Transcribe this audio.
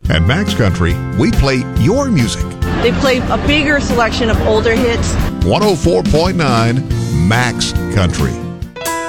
At Max Country, we play your music. They play a bigger selection of older hits. 104.9 Max Country.